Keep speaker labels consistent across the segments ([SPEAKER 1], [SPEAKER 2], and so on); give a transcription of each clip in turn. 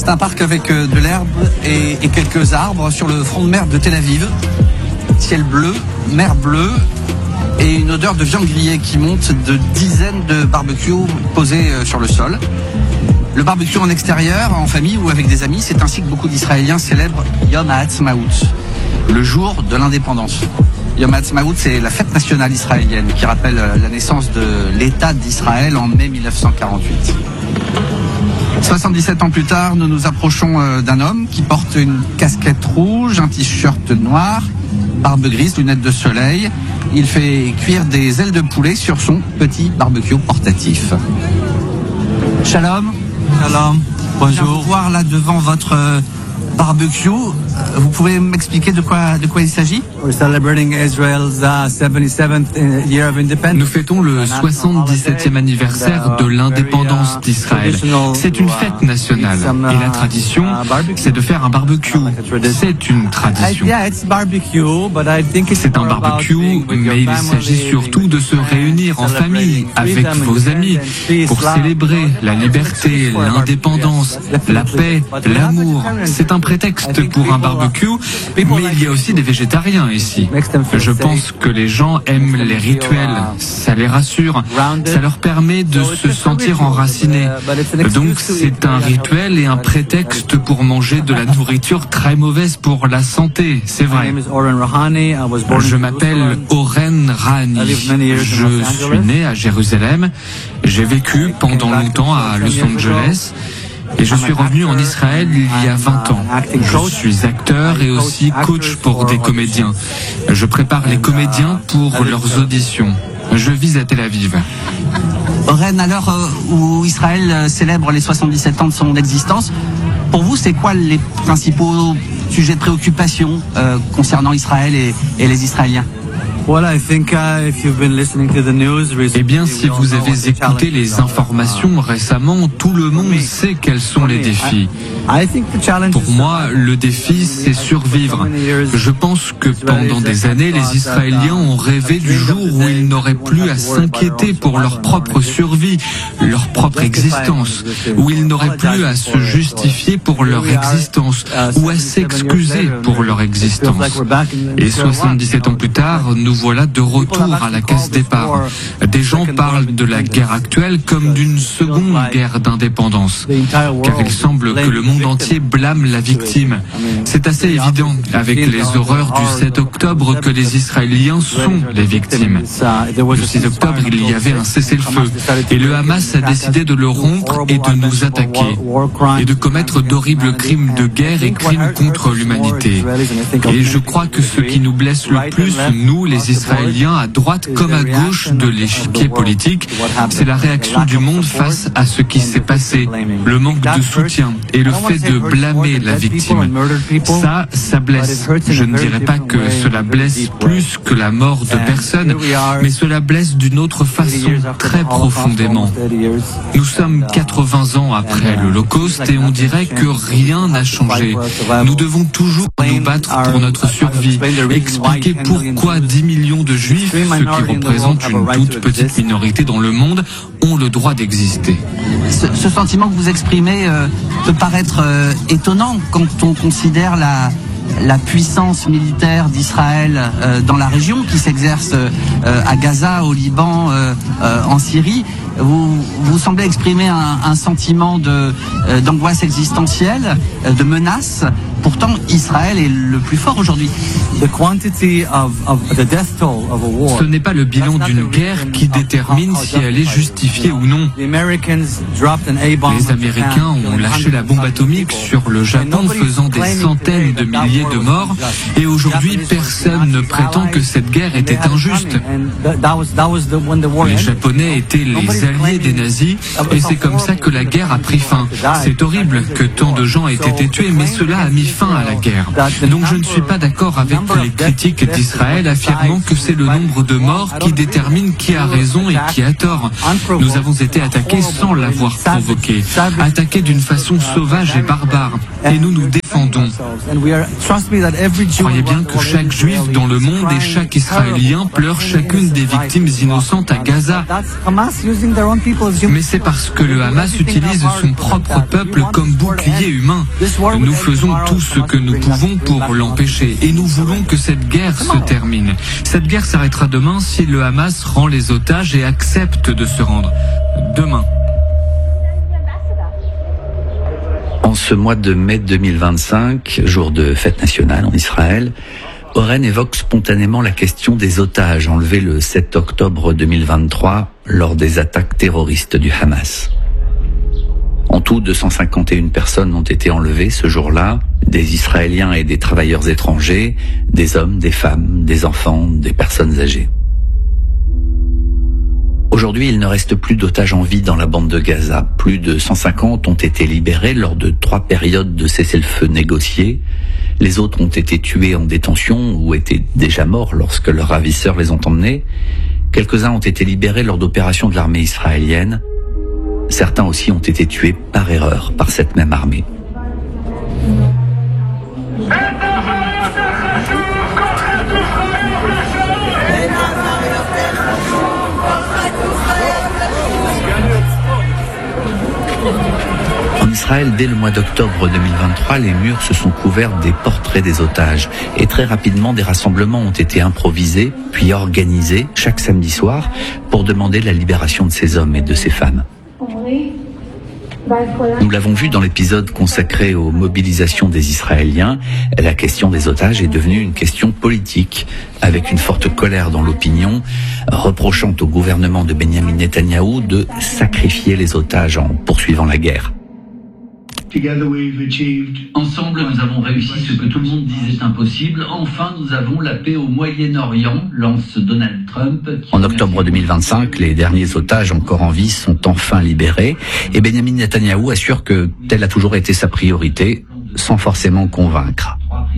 [SPEAKER 1] C'est un parc avec de l'herbe et quelques arbres sur le front de mer de Tel Aviv. Ciel bleu, mer bleue et une odeur de viande grillée qui monte de dizaines de barbecues posés sur le sol. Le barbecue en extérieur, en famille ou avec des amis, c'est ainsi que beaucoup d'Israéliens célèbrent Yom HaAtzmaut, le jour de l'indépendance. Yom HaAtzmaut, c'est la fête nationale israélienne qui rappelle la naissance de l'État d'Israël en mai 1948. 77 ans plus tard, nous nous approchons d'un homme qui porte une casquette rouge, un t-shirt noir, barbe grise, lunettes de soleil. Il fait cuire des ailes de poulet sur son petit barbecue portatif. Shalom.
[SPEAKER 2] Shalom.
[SPEAKER 1] Je viens
[SPEAKER 2] Bonjour.
[SPEAKER 1] vous voir là devant votre barbecue. Vous pouvez m'expliquer de quoi il s'agit?
[SPEAKER 2] We're celebrating Israel's 77th year of independence.
[SPEAKER 3] Nous fêtons le 77e anniversaire de l'indépendance d'Israël. C'est une fête nationale. Et la tradition, c'est de faire un barbecue. C'est une tradition.
[SPEAKER 2] Yeah, it's barbecue, but I think it's
[SPEAKER 3] C'est un
[SPEAKER 2] more about
[SPEAKER 3] barbecue,
[SPEAKER 2] being with your
[SPEAKER 3] mais il
[SPEAKER 2] family,
[SPEAKER 3] s'agit surtout de se réunir en famille, avec vos amis, pour célébrer la liberté, l'indépendance, la paix, l'amour. C'est un prétexte pour un barbecue, mais il y a aussi des végétariens ici. Je pense que les gens aiment les rituels, ça les rassure, ça leur permet de se sentir enracinés. Donc c'est un rituel et un prétexte pour manger de la nourriture très mauvaise pour la santé, c'est vrai. Je m'appelle Oren Rahani, je suis né à Jérusalem, j'ai vécu pendant longtemps à Los Angeles, et je suis revenu en Israël il y a 20 ans. Je suis acteur et aussi coach pour des comédiens. Je prépare les comédiens pour leurs auditions. Je vis à Tel Aviv.
[SPEAKER 1] Oren, à l'heure où Israël célèbre les 77 ans de son existence, pour vous, c'est quoi les principaux sujets de préoccupation concernant Israël et les Israéliens?
[SPEAKER 3] Eh bien, si vous avez écouté les informations récemment, tout le monde sait quels sont les défis. Pour moi, le défi, c'est survivre. Je pense que pendant des années, les Israéliens ont rêvé du jour où ils n'auraient plus à s'inquiéter pour leur propre survie, leur propre existence, où ils n'auraient plus à se justifier pour leur existence, ou à s'excuser pour leur existence. Et 77 ans plus tard, nous voilà de retour à la case départ. Des gens parlent de la guerre actuelle comme d'une seconde guerre d'indépendance, car il semble que le monde entier blâme la victime. C'est assez évident avec les horreurs du 7 octobre que les Israéliens sont les victimes. Le 6 octobre, il y avait un cessez-le-feu et le Hamas a décidé de le rompre et de nous attaquer et de commettre d'horribles crimes de guerre et crimes contre l'humanité. Et je crois que ce qui nous blesse le plus, nous les Israéliens, à droite comme à gauche de l'échiquier politique, c'est la réaction du monde face à ce qui s'est passé, le manque de soutien et le fait de blâmer la victime. Ça blesse. Je ne dirais pas que cela blesse plus que la mort de personne, mais cela blesse d'une autre façon, très profondément. Nous sommes 80 ans après l'Holocauste et on dirait que rien n'a changé. Nous devons toujours nous battre pour notre survie, expliquer pourquoi 10 millions de Juifs, ceux qui représentent une toute petite minorité dans le monde, ont le droit d'exister.
[SPEAKER 1] Ce sentiment que vous exprimez peut paraître étonnant quand on considère la puissance militaire d'Israël dans la région qui s'exerce à Gaza, au Liban, en Syrie. Vous semblez exprimer un sentiment d'angoisse existentielle, de menace. Pourtant, Israël est le plus fort aujourd'hui.
[SPEAKER 3] Ce n'est pas le bilan d'une guerre qui détermine si elle est justifiée ou non. Les Américains ont lâché la bombe atomique sur le Japon, faisant des centaines de milliers de morts. Et aujourd'hui, personne ne prétend que cette guerre était injuste. Les Japonais étaient les alliés des nazis, et c'est comme ça que la guerre a pris fin. C'est horrible que tant de gens aient été tués, mais cela a mis fin à la guerre. Donc je ne suis pas d'accord avec les critiques d'Israël affirmant que c'est le nombre de morts qui détermine qui a raison et qui a tort. Nous avons été attaqués sans l'avoir provoqué, attaqués d'une façon sauvage et barbare. Et nous nous défendons défendons. Croyez bien que chaque juif dans le monde et chaque Israélien pleure chacune des victimes innocentes à Gaza. Mais c'est parce que le Hamas utilise son propre peuple comme bouclier humain. Nous faisons tout ce que nous pouvons pour l'empêcher et nous voulons que cette guerre se termine. Cette guerre s'arrêtera demain si le Hamas rend les otages et accepte de se rendre. Demain.
[SPEAKER 4] En ce mois de mai 2025, jour de fête nationale en Israël, Oren évoque spontanément la question des otages enlevés le 7 octobre 2023 lors des attaques terroristes du Hamas. En tout, 251 personnes ont été enlevées ce jour-là, des Israéliens et des travailleurs étrangers, des hommes, des femmes, des enfants, des personnes âgées. Aujourd'hui, il ne reste plus d'otages en vie dans la bande de Gaza. Plus de 150 ont été libérés lors de 3 périodes de cessez-le-feu négociés. Les autres ont été tués en détention ou étaient déjà morts lorsque leurs ravisseurs les ont emmenés. Quelques-uns ont été libérés lors d'opérations de l'armée israélienne. Certains aussi ont été tués par erreur par cette même armée. En Israël, dès le mois d'octobre 2023, les murs se sont couverts des portraits des otages. Et très rapidement, des rassemblements ont été improvisés, puis organisés chaque samedi soir pour demander la libération de ces hommes et de ces femmes. Nous l'avons vu dans l'épisode consacré aux mobilisations des Israéliens, la question des otages est devenue une question politique, avec une forte colère dans l'opinion, reprochant au gouvernement de Benjamin Netanyahou de sacrifier les otages en poursuivant la guerre.
[SPEAKER 5] Ensemble, nous avons réussi ce que tout le monde disait impossible. Enfin, nous avons la paix au Moyen-Orient, lance Donald Trump.
[SPEAKER 4] En octobre 2025, les derniers otages encore en vie sont enfin libérés et Benjamin Netanyahou assure que telle a toujours été sa priorité, sans forcément convaincre.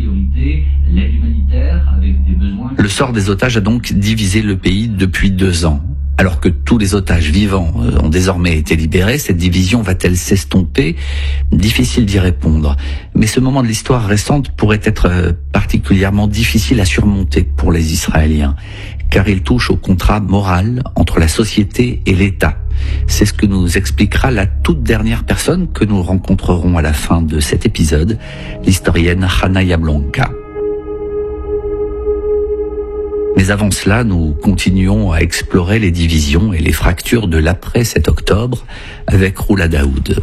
[SPEAKER 4] Le sort des otages a donc divisé le pays depuis 2 ans. Alors que tous les otages vivants ont désormais été libérés, cette division va-t-elle s'estomper ? Difficile d'y répondre. Mais ce moment de l'histoire récente pourrait être particulièrement difficile à surmonter pour les Israéliens, car il touche au contrat moral entre la société et l'État. C'est ce que nous expliquera la toute dernière personne que nous rencontrerons à la fin de cet épisode, l'historienne Hannah Yablonka. Mais avant cela, nous continuons à explorer les divisions et les fractures de l'après 7 octobre avec Roula Daoud.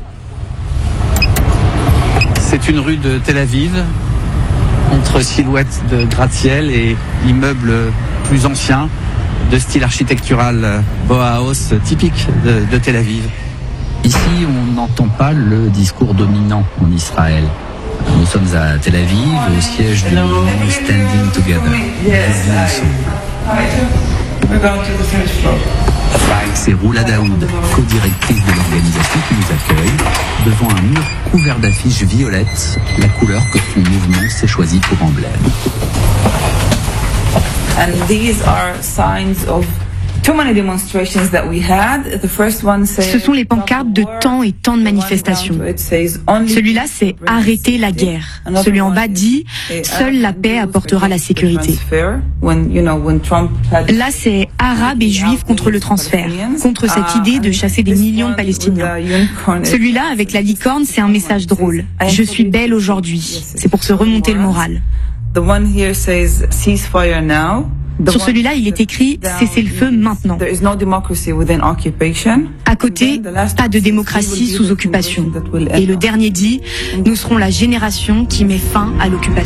[SPEAKER 1] C'est une rue de Tel Aviv, entre silhouettes de gratte-ciel et immeubles plus anciens, de style architectural Bauhaus typique de Tel Aviv.
[SPEAKER 4] Ici, on n'entend pas le discours dominant en Israël. Nous sommes à Tel Aviv, au siège du mouvement Standing Together. C'est Roula Daoud, co-directrice de l'organisation, qui nous accueille devant un mur couvert d'affiches violettes, la couleur que son mouvement s'est choisi pour emblème.
[SPEAKER 6] And these are signs of
[SPEAKER 7] Ce sont les pancartes de tant et tant de manifestations. Celui-là, c'est « Arrêtez la guerre ». Celui en bas dit « Seule la paix apportera la sécurité ». Là, c'est « Arabes et Juifs contre le transfert », contre cette idée de chasser des millions de Palestiniens. Celui-là, avec la licorne, c'est un message drôle. « Je suis belle aujourd'hui ». C'est pour se remonter le moral. Sur celui-là, il est écrit « Cessez le feu maintenant ». À côté, pas de démocratie sous occupation. Et le dernier dit « Nous serons la génération qui met fin à l'occupation ».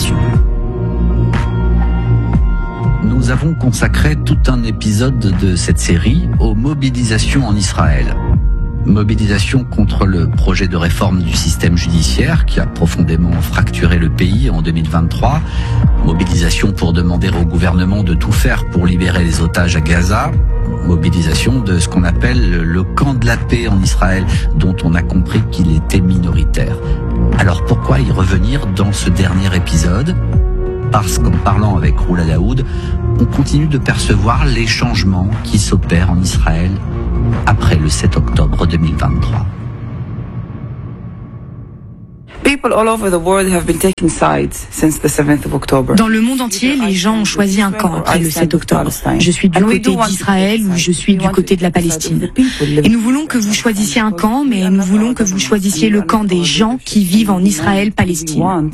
[SPEAKER 4] Nous avons consacré tout un épisode de cette série aux mobilisations en Israël. Mobilisation contre le projet de réforme du système judiciaire qui a profondément fracturé le pays en 2023. Mobilisation pour demander au gouvernement de tout faire pour libérer les otages à Gaza. Mobilisation de ce qu'on appelle le camp de la paix en Israël, dont on a compris qu'il était minoritaire. Alors pourquoi y revenir dans ce dernier épisode ? Parce qu'en parlant avec Roula Daoud, on continue de percevoir les changements qui s'opèrent en Israël après le 7 octobre 2023.
[SPEAKER 7] Dans le monde entier, les gens ont choisi un camp après le 7 octobre. Je suis du côté d'Israël ou je suis du côté de la Palestine. Et nous voulons que vous choisissiez un camp, mais nous voulons que vous choisissiez le camp des gens qui vivent en Israël-Palestine.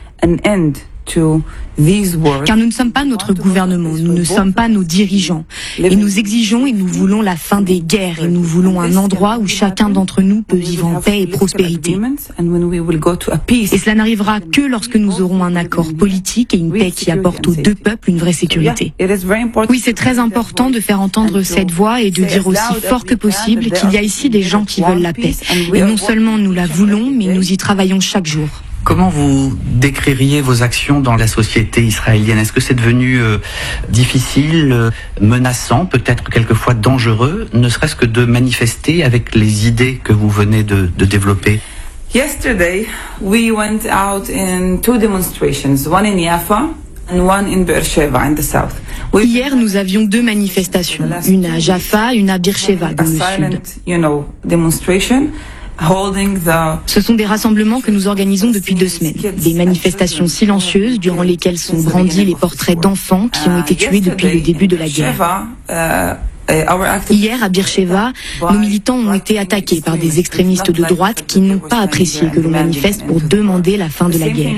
[SPEAKER 7] Car nous ne sommes pas notre gouvernement, nous ne sommes pas nos dirigeants. Et nous exigeons et nous voulons la fin des guerres et nous voulons un endroit où chacun d'entre nous peut vivre en paix et prospérité. Et cela n'arrivera que lorsque nous aurons un accord politique et une paix qui apporte aux deux peuples une vraie sécurité. Oui, c'est très important de faire entendre cette voix et de dire aussi fort que possible qu'il y a ici des gens qui veulent la paix. Et non seulement nous la voulons, mais nous y travaillons chaque jour.
[SPEAKER 4] Comment vous décririez vos actions dans la société israélienne? Est-ce que c'est devenu difficile, menaçant, peut-être quelquefois dangereux, ne serait-ce que de manifester avec les idées que vous venez de développer?
[SPEAKER 6] Yesterday, we went out in 2 demonstrations, one in Jaffa and one in Beersheba in the south.
[SPEAKER 7] Hier, nous avions 2 manifestations, une à Jaffa, une à Beersheba dans le sud. Ce sont des rassemblements que nous organisons depuis 2 semaines. Des manifestations silencieuses durant lesquelles sont brandis les portraits d'enfants qui ont été tués depuis le début de la guerre. Hier, à Beersheba, nos militants ont été attaqués par des extrémistes de droite qui n'ont pas apprécié que l'on manifeste pour demander la fin de la guerre.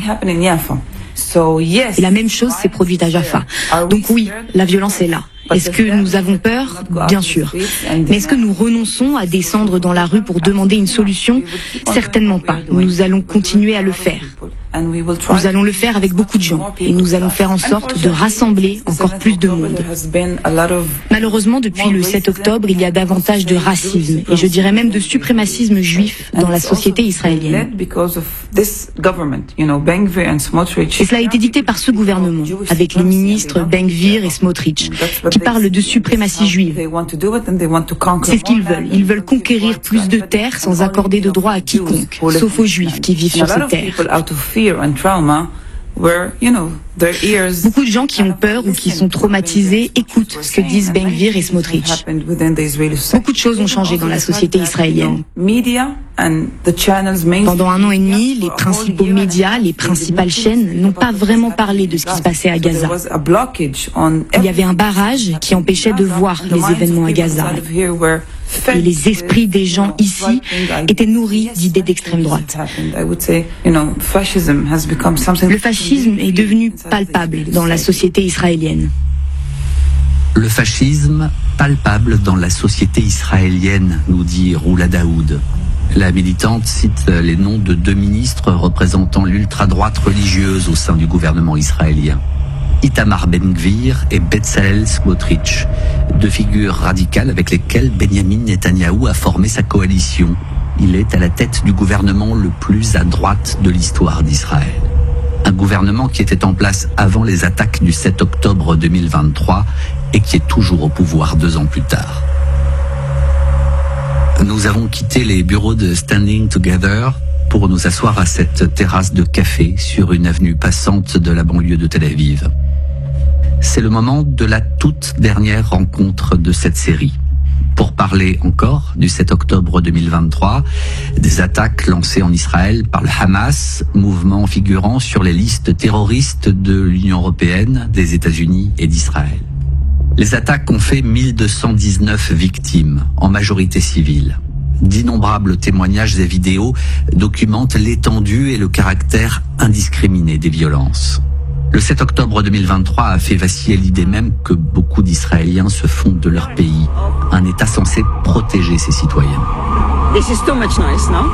[SPEAKER 7] Et la même chose s'est produite à Jaffa. Donc oui, la violence est là. Est-ce que nous avons peur? Bien sûr. Mais est-ce que nous renonçons à descendre dans la rue pour demander une solution? Certainement pas. Nous allons continuer à le faire. Nous allons le faire avec beaucoup de gens et nous allons faire en sorte de rassembler encore plus de monde. Malheureusement, depuis le 7 octobre, il y a davantage de racisme et je dirais même de suprémacisme juif dans la société israélienne. Et cela a été dicté par ce gouvernement, avec les ministres Ben Gvir et Smotrich, qui parlent de suprématie juive. C'est ce qu'ils veulent. Ils veulent conquérir plus de terres sans accorder de droits à quiconque, sauf aux juifs qui vivent sur ces terres. Beaucoup de gens qui ont peur ou qui sont traumatisés écoutent ce que disent Ben Gvir et Smotrich. Beaucoup de choses ont changé dans la société israélienne. Pendant 1 an et demi, les principaux médias, les principales chaînes n'ont pas vraiment parlé de ce qui se passait à Gaza. Il y avait un barrage qui empêchait de voir les événements à Gaza. Et les esprits des gens ici étaient nourris d'idées d'extrême droite. Le fascisme est devenu palpable dans la société israélienne.
[SPEAKER 4] Le fascisme palpable dans la société israélienne, nous dit Roula Daoud. La militante cite les noms de 2 ministres représentant l'ultra-droite religieuse au sein du gouvernement israélien. Itamar Ben Gvir et Bezalel Smotrich, 2 figures radicales avec lesquelles Benyamin Netanyahou a formé sa coalition. Il est à la tête du gouvernement le plus à droite de l'histoire d'Israël. Un gouvernement qui était en place avant les attaques du 7 octobre 2023 et qui est toujours au pouvoir 2 ans plus tard. Nous avons quitté les bureaux de Standing Together pour nous asseoir à cette terrasse de café sur une avenue passante de la banlieue de Tel Aviv. C'est le moment de la toute dernière rencontre de cette série. Pour parler encore du 7 octobre 2023, des attaques lancées en Israël par le Hamas, mouvement figurant sur les listes terroristes de l'Union européenne, des États-Unis et d'Israël. Les attaques ont fait 1219 victimes, en majorité civiles. D'innombrables témoignages et vidéos documentent l'étendue et le caractère indiscriminé des violences. Le 7 octobre 2023 a fait vaciller l'idée même que beaucoup d'Israéliens se font de leur pays, un État censé protéger ses citoyens.
[SPEAKER 8] This is too much noise, no?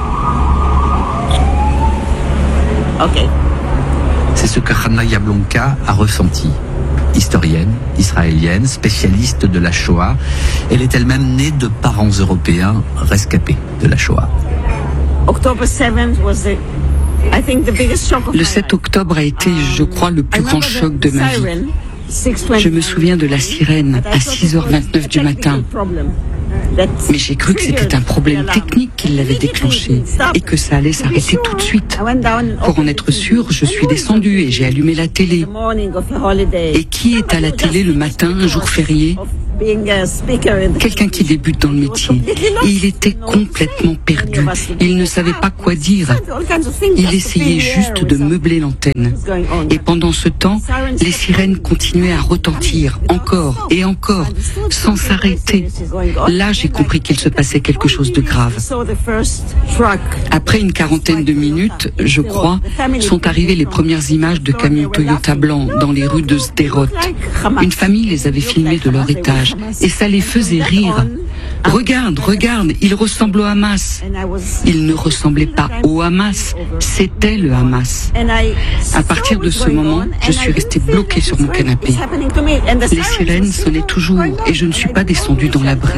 [SPEAKER 8] Okay.
[SPEAKER 4] C'est ce que Hannah Yablonka a ressenti. Historienne, israélienne, spécialiste de la Shoah, elle est elle-même née de parents européens rescapés de la Shoah.
[SPEAKER 8] October 7th was the
[SPEAKER 9] Le 7 octobre a été, je crois, le plus grand choc de ma vie. Je me souviens de la sirène à 6h29 du matin. Mais j'ai cru que c'était un problème technique qui l'avait déclenché et que ça allait s'arrêter tout de suite. Pour en être sûr, je suis descendue et j'ai allumé la télé. Et qui est à la télé le matin, un jour férié? quelqu'un qui débute dans le métier. Et il était complètement perdu. Il ne savait pas quoi dire. Il essayait juste de meubler l'antenne. Et pendant ce temps, les sirènes continuaient à retentir, encore et encore, sans s'arrêter. Là, j'ai compris qu'il se passait quelque chose de grave. Après une quarantaine de minutes, je crois, sont arrivées les premières images de camions Toyota blancs dans les rues de Sderot. Une famille les avait filmés de leur étage et ça les faisait rire. Regarde, regarde, il ressemble au Hamas. Il ne ressemblait pas au Hamas, c'était le Hamas. À partir de ce moment, je suis restée bloquée sur mon canapé. Les sirènes sonnaient toujours et je ne suis pas descendue dans l'abri.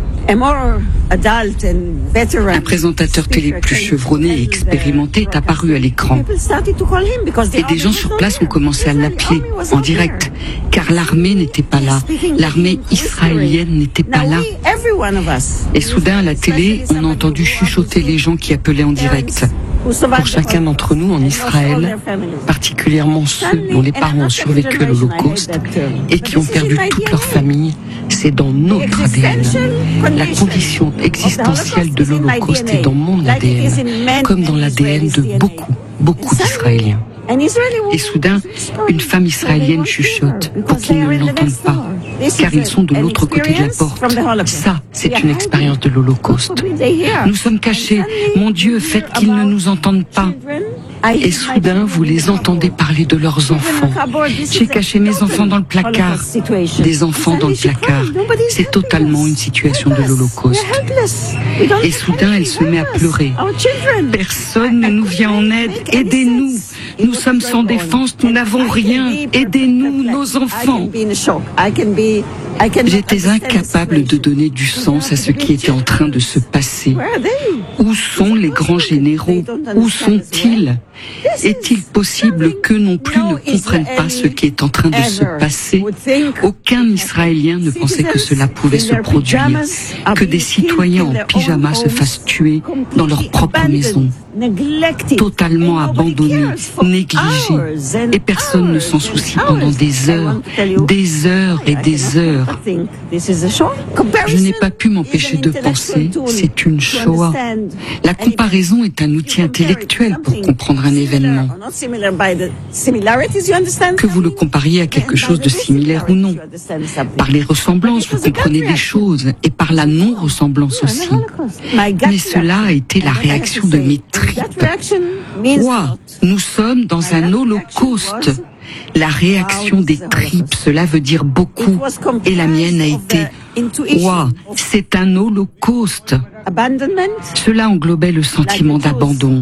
[SPEAKER 9] Un présentateur télé plus chevronné et expérimenté est apparu à l'écran. Et des gens sur place ont commencé à l'appeler en direct, car l'armée n'était pas là. L'armée israélienne n'était pas là. Et soudain, à la télé, on a entendu chuchoter les gens qui appelaient en direct. Pour chacun d'entre nous en Israël, particulièrement ceux dont les parents ont survécu à l'Holocauste et qui ont perdu toute leur famille, c'est dans notre ADN. La condition existentielle de l'Holocauste est dans mon ADN, comme dans l'ADN de beaucoup d'Israéliens. Et soudain, une femme israélienne chuchote pour qu'ils ne l'entendent pas, car ils sont de l'autre côté de la porte. Ça, c'est une expérience de l'Holocauste. Nous sommes cachés. Mon Dieu, faites qu'ils ne nous entendent pas. Et soudain, vous les entendez parler de leurs enfants. J'ai caché mes enfants dans le placard. Des enfants dans le placard. C'est totalement une situation de l'Holocauste. Et soudain, elle se met à pleurer. Personne ne nous vient en aide. Aidez-nous. Nous sommes sans défense, nous n'avons rien. Aidez-nous, nos enfants. J'étais incapable de donner du sens à ce qui était en train de se passer. Où sont les grands généraux? Où sont-ils? Est-il possible qu'eux non plus ne comprennent pas ce qui est en train de se passer? Aucun Israélien ne pensait que cela pouvait se produire, que des citoyens en pyjama se fassent tuer dans leur propre maison, totalement abandonnés, négligés, et personne ne s'en soucie pendant des heures et des heures. Je n'ai pas pu m'empêcher de penser, c'est une Shoah. La comparaison est un outil intellectuel pour comprendre un événement. Que vous le compariez à quelque chose de similaire ou non. Par les ressemblances, vous comprenez des choses, et par la non-ressemblance aussi. Mais cela a été la réaction de mes tripes. Ouah, nous sommes dans un holocauste. La réaction des tripes, cela veut dire beaucoup. Et la mienne a été « Ouah, c'est un holocauste ». Cela englobait le sentiment d'abandon.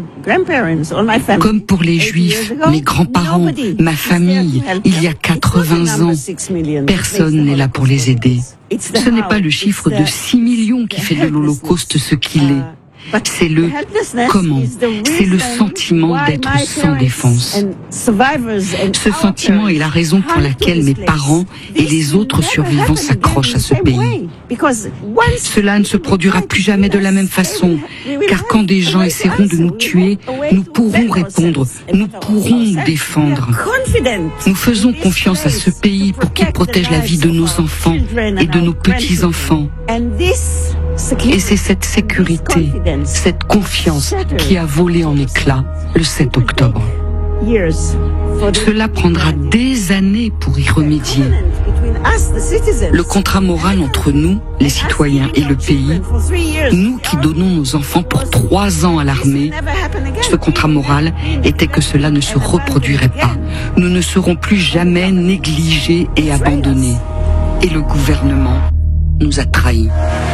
[SPEAKER 9] Comme pour les Juifs, mes grands-parents, ma famille, il y a 80 ans, personne n'est là pour les aider. Ce n'est pas le chiffre de 6 millions qui fait de l'Holocauste ce qu'il est. C'est le comment, c'est le sentiment d'être sans défense. Ce sentiment est la raison pour laquelle mes parents et les autres survivants s'accrochent à ce pays. Cela ne se produira plus jamais de la même façon, car quand des gens essaieront de nous tuer, nous pourrons répondre, nous pourrons nous défendre. Nous faisons confiance à ce pays pour qu'il protège la vie de nos enfants et de nos petits-enfants. Et c'est cette sécurité, cette confiance qui a volé en éclats le 7 octobre. Cela prendra des années pour y remédier. Le contrat moral entre nous, les citoyens et le pays, nous qui donnons nos enfants pour 3 ans à l'armée, ce contrat moral était que cela ne se reproduirait pas. Nous ne serons plus jamais négligés et abandonnés. Et le gouvernement nous a trahis.